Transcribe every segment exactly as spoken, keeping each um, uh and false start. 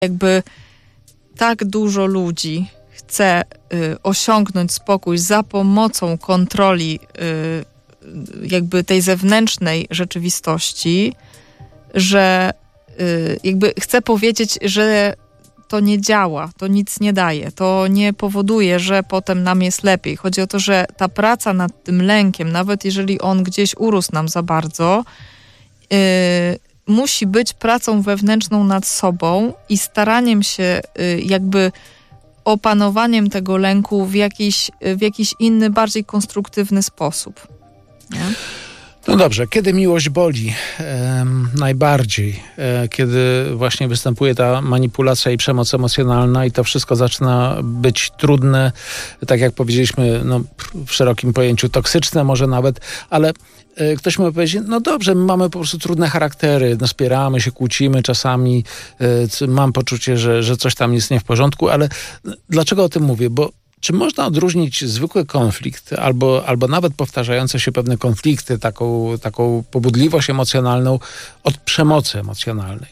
jakby tak dużo ludzi chce y, osiągnąć spokój za pomocą kontroli y, jakby tej zewnętrznej rzeczywistości, że y, jakby chcę powiedzieć, że to nie działa, to nic nie daje, to nie powoduje, że potem nam jest lepiej. Chodzi o to, że ta praca nad tym lękiem, nawet jeżeli on gdzieś urósł nam za bardzo, yy, musi być pracą wewnętrzną nad sobą i staraniem się yy, jakby opanowaniem tego lęku w jakiś, w jakiś inny, bardziej konstruktywny sposób. Nie? No dobrze, kiedy miłość boli e, najbardziej, e, kiedy właśnie występuje ta manipulacja i przemoc emocjonalna i to wszystko zaczyna być trudne, tak jak powiedzieliśmy, no, w szerokim pojęciu toksyczne może nawet, ale e, ktoś może powiedzieć, no dobrze, my mamy po prostu trudne charaktery, no, spieramy się, kłócimy czasami, e, mam poczucie, że, że coś tam jest nie w porządku, ale dlaczego o tym mówię? Bo czy można odróżnić zwykły konflikt albo, albo nawet powtarzające się pewne konflikty, taką, taką pobudliwość emocjonalną od przemocy emocjonalnej?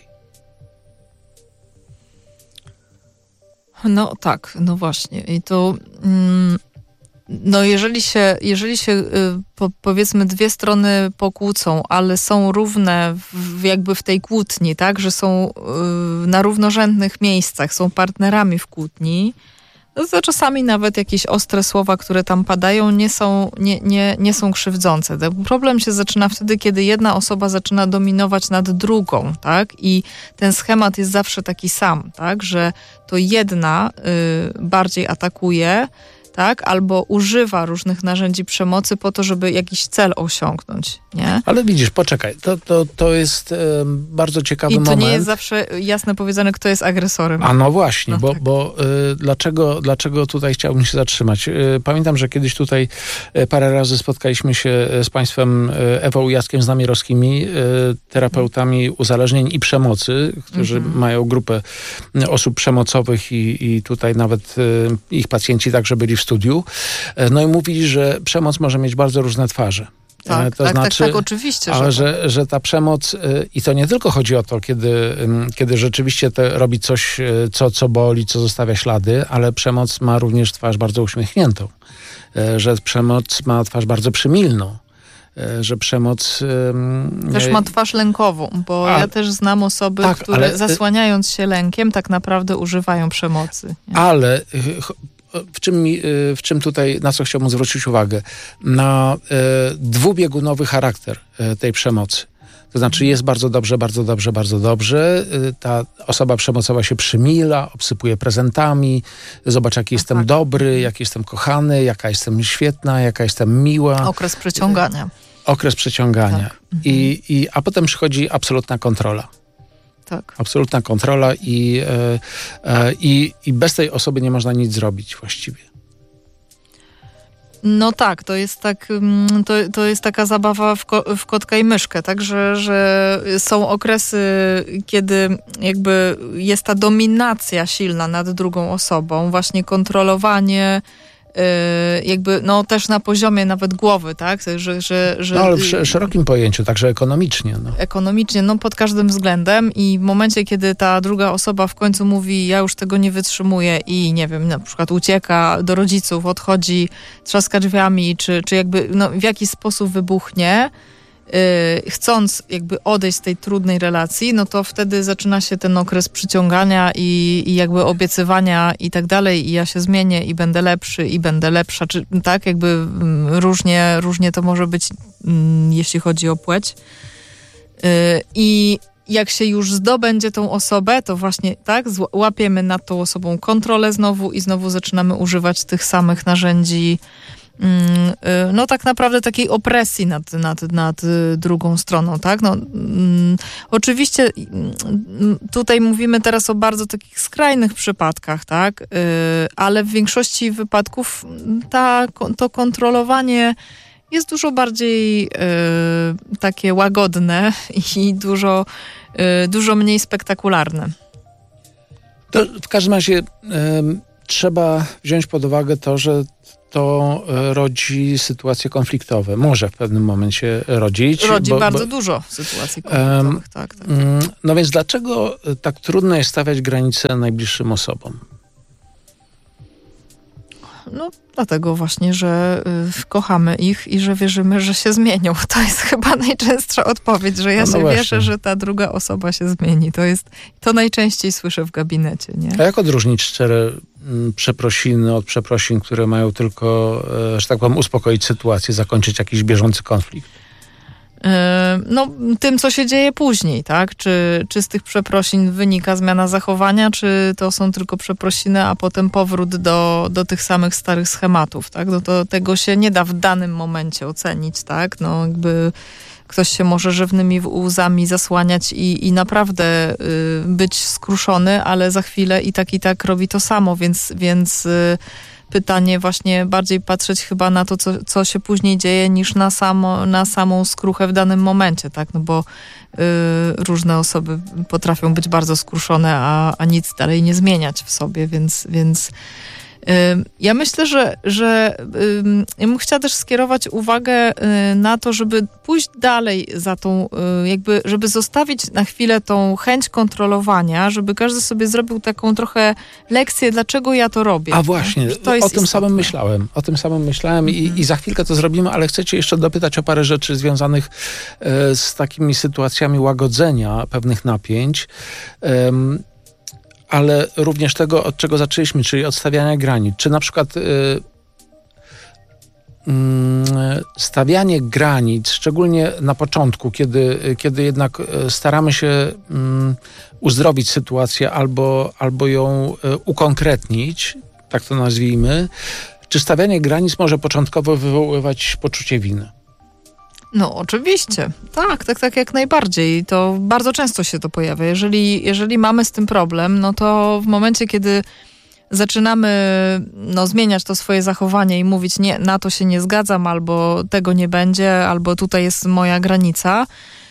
No tak, no właśnie. I to mm, no jeżeli się, jeżeli się y, po, powiedzmy dwie strony pokłócą, ale są równe w, jakby w tej kłótni, tak, że są y, na równorzędnych miejscach, są partnerami w kłótni, no to czasami nawet jakieś ostre słowa, które tam padają, nie są, nie, nie, nie są krzywdzące. Problem się zaczyna wtedy, kiedy jedna osoba zaczyna dominować nad drugą, tak? I ten schemat jest zawsze taki sam, tak? Że to jedna y, bardziej atakuje, tak? Albo używa różnych narzędzi przemocy po to, żeby jakiś cel osiągnąć, nie? Ale widzisz, poczekaj, to, to, to jest um, bardzo ciekawy moment. I to moment. Nie jest zawsze jasno powiedziane, kto jest agresorem. A no właśnie, no bo, tak. bo y, dlaczego, dlaczego tutaj chciałbym się zatrzymać? Y, pamiętam, że kiedyś tutaj y, parę razy spotkaliśmy się z państwem y, Ewą i Jackiem Znamierowskimi, y, terapeutami uzależnień i przemocy, którzy mm-hmm. mają grupę osób przemocowych i, i tutaj nawet y, ich pacjenci także byli w studiu. No i mówili, że przemoc może mieć bardzo różne twarze. Tak, to tak, znaczy, tak, tak, oczywiście. Ale że, że, że ta przemoc, i to nie tylko chodzi o to, kiedy, kiedy rzeczywiście to robi coś, co, co boli, co zostawia ślady, ale przemoc ma również twarz bardzo uśmiechniętą. Że przemoc ma twarz bardzo przymilną. Że przemoc... Też ma twarz lękową, bo A, ja też znam osoby, tak, które ale, zasłaniając się lękiem tak naprawdę używają przemocy. Nie? Ale... W czym, w czym tutaj, na co chciałbym zwrócić uwagę? Na e, dwubiegunowy charakter e, tej przemocy. To znaczy jest bardzo dobrze, bardzo dobrze, bardzo dobrze. E, ta osoba przemocowa się przymila, obsypuje prezentami, zobacz, jaki jestem tak. dobry, jaki jestem kochany, jaka jestem świetna, jaka jestem miła. Okres przeciągania. E, okres przeciągania. Tak. I, i, a potem przychodzi absolutna kontrola. Tak. Absolutna kontrola i, e, e, i, i bez tej osoby nie można nic zrobić właściwie. No tak, to jest tak, to, to jest taka zabawa w, ko, w kotka i myszkę, tak, że, że są okresy, kiedy jakby jest ta dominacja silna nad drugą osobą, właśnie kontrolowanie, jakby, no też na poziomie nawet głowy, tak? Że, że, że, no ale w szerokim pojęciu, także ekonomicznie. No. Ekonomicznie, no pod każdym względem i w momencie, kiedy ta druga osoba w końcu mówi, ja już tego nie wytrzymuję i nie wiem, na przykład ucieka do rodziców, odchodzi, trzaska drzwiami, czy, czy jakby no, w jakiś sposób wybuchnie, Yy, chcąc jakby odejść z tej trudnej relacji, no to wtedy zaczyna się ten okres przyciągania i, i jakby obiecywania i tak dalej i ja się zmienię i będę lepszy i będę lepsza, czy tak jakby mm, różnie, różnie to może być, mm, jeśli chodzi o płeć. Yy, I jak się już zdobędzie tą osobę, to właśnie tak, łapiemy nad tą osobą kontrolę znowu i znowu zaczynamy używać tych samych narzędzi, no tak naprawdę takiej opresji nad, nad, nad drugą stroną, tak? No, mm, oczywiście tutaj mówimy teraz o bardzo takich skrajnych przypadkach, tak? Yy, ale w większości wypadków ta, to kontrolowanie jest dużo bardziej yy, takie łagodne i dużo, yy, dużo mniej spektakularne. To w każdym razie... Yy... trzeba wziąć pod uwagę to, że to rodzi sytuacje konfliktowe. Może w pewnym momencie rodzić. Rodzi bo, bardzo bo, dużo sytuacji konfliktowych, um, tak, tak. No więc dlaczego tak trudno jest stawiać granice najbliższym osobom? No dlatego właśnie, że y, kochamy ich i że wierzymy, że się zmienią. To jest chyba najczęstsza odpowiedź, że ja no, no się właśnie. wierzę, że ta druga osoba się zmieni. To jest, to najczęściej słyszę w gabinecie, nie? A jak odróżnić szczere przeprosiny od przeprosin, które mają tylko, że tak powiem, uspokoić sytuację, zakończyć jakiś bieżący konflikt? No, tym, co się dzieje później, tak? Czy, czy z tych przeprosin wynika zmiana zachowania, czy to są tylko przeprosiny, a potem powrót do, do tych samych starych schematów, tak? No to tego się nie da w danym momencie ocenić, tak? No, jakby ktoś się może rzewnymi łzami zasłaniać i, i naprawdę y, być skruszony, ale za chwilę i tak, i tak robi to samo, więc, więc y, pytanie właśnie bardziej patrzeć chyba na to, co, co się później dzieje, niż na, samo, na samą skruchę w danym momencie, tak? No bo y, różne osoby potrafią być bardzo skruszone, a, a nic dalej nie zmieniać w sobie, więc, więc ja myślę, że, że ja bym chciała też skierować uwagę na to, żeby pójść dalej za tą, jakby, żeby zostawić na chwilę tą chęć kontrolowania, żeby każdy sobie zrobił taką trochę lekcję, dlaczego ja to robię. A właśnie, to jest o tym istotne. samym myślałem. O tym samym myślałem mm. i, i za chwilkę to zrobimy, ale chcę cię jeszcze dopytać o parę rzeczy związanych e, z takimi sytuacjami łagodzenia pewnych napięć. Um, ale również tego, od czego zaczęliśmy, czyli od stawiania granic. Czy na przykład y, y, stawianie granic, szczególnie na początku, kiedy, kiedy jednak staramy się y, uzdrowić sytuację albo, albo ją y, ukonkretnić, tak to nazwijmy, czy stawianie granic może początkowo wywoływać poczucie winy? No oczywiście, tak, tak, tak jak najbardziej. To bardzo często się to pojawia. Jeżeli, jeżeli mamy z tym problem, no to w momencie, kiedy zaczynamy no, zmieniać to swoje zachowanie i mówić nie, na to się nie zgadzam, albo tego nie będzie, albo tutaj jest moja granica,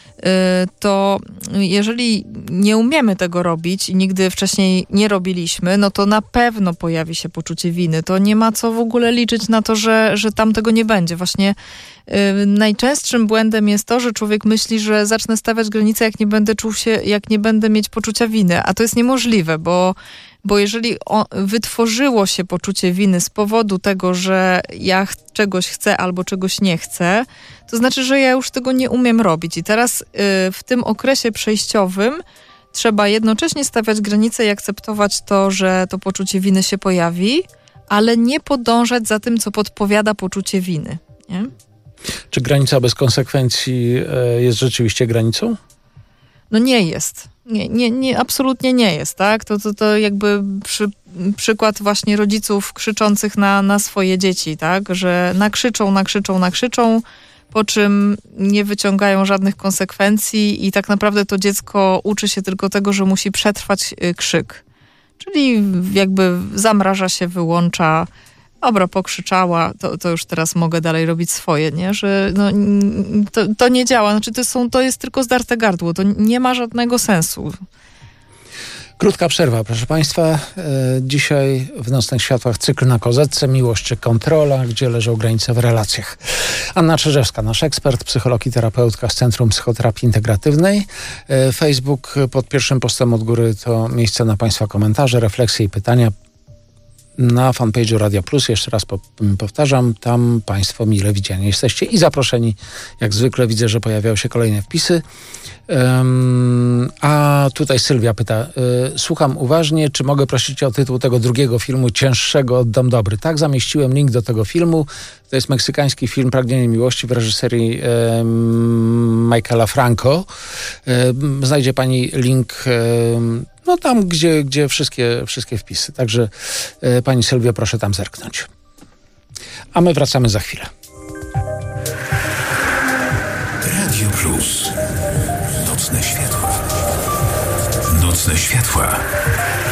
to jeżeli nie umiemy tego robić i nigdy wcześniej nie robiliśmy, no to na pewno pojawi się poczucie winy. To nie ma co w ogóle liczyć na to, że, że tam tego nie będzie. Właśnie yy, najczęstszym błędem jest to, że człowiek myśli, że zacznę stawiać granice, jak nie będę czuł się, jak nie będę mieć poczucia winy. A to jest niemożliwe, bo Bo jeżeli on, wytworzyło się poczucie winy z powodu tego, że ja ch- czegoś chcę albo czegoś nie chcę, to znaczy, że ja już tego nie umiem robić. I teraz y, w tym okresie przejściowym trzeba jednocześnie stawiać granice i akceptować to, że to poczucie winy się pojawi, ale nie podążać za tym, co podpowiada poczucie winy. Nie? Czy granica bez konsekwencji y, jest rzeczywiście granicą? No nie jest. Nie, nie, nie, absolutnie nie jest, tak? To, to, to jakby przy, przykład właśnie rodziców krzyczących na, na swoje dzieci, tak? Że nakrzyczą, nakrzyczą, nakrzyczą, po czym nie wyciągają żadnych konsekwencji i tak naprawdę to dziecko uczy się tylko tego, że musi przetrwać krzyk. Czyli jakby zamraża się, wyłącza, dobra, pokrzyczała, to, to już teraz mogę dalej robić swoje, nie? Że no, to, to nie działa. Znaczy to, są, to jest tylko zdarte gardło. To nie ma żadnego sensu. Krótka przerwa, proszę Państwa. E, dzisiaj w Nocnych Światłach cykl na kozetce, miłość czy kontrola, gdzie leżą granice w relacjach. Anna Czyżewska, nasz ekspert, psycholog i terapeutka z Centrum Psychoterapii Integratywnej. E, Facebook pod pierwszym postem od góry to miejsce na Państwa komentarze, refleksje i pytania. Na fanpage'u Radia Plus, jeszcze raz po, powtarzam, tam Państwo mile widziani jesteście i zaproszeni. Jak zwykle widzę, że pojawiają się kolejne wpisy. Um, a tutaj Sylwia pyta, y, słucham uważnie, czy mogę prosić o tytuł tego drugiego filmu, cięższego od Dom Dobry? Tak, zamieściłem link do tego filmu. To jest meksykański film Pragnienie Miłości w reżyserii y, Michaela Franco. Y, znajdzie Pani link y, no tam, gdzie, gdzie wszystkie, wszystkie wpisy. Także y, Pani Sylwia, proszę tam zerknąć. A my wracamy za chwilę. Radio Plus. Nocne światła. Nocne światła.